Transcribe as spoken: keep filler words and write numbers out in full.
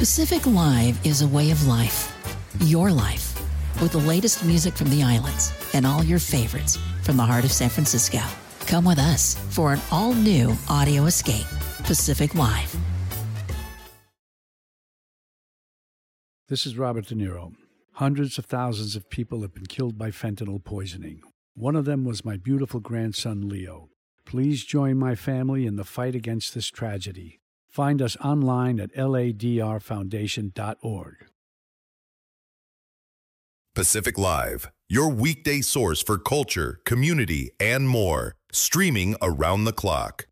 Pacific Live is a way of life. Your life. With the latest music from the islands and all your favorites from the heart of San Francisco. Come with us for an all-new audio escape. Pacific Live. This is Robert De Niro. Hundreds of thousands of people have been killed by fentanyl poisoning. One of them was my beautiful grandson, Leo. Please join my family in the fight against this tragedy. Find us online at L A D R foundation dot org. Pacific Live, your weekday source for culture, community, and more, streaming around the clock.